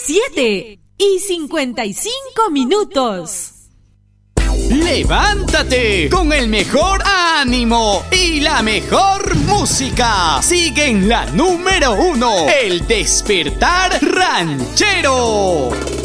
7:55. ¡Levántate con el mejor ánimo y la mejor música! Sigue en la número 1, El Despertar Ranchero.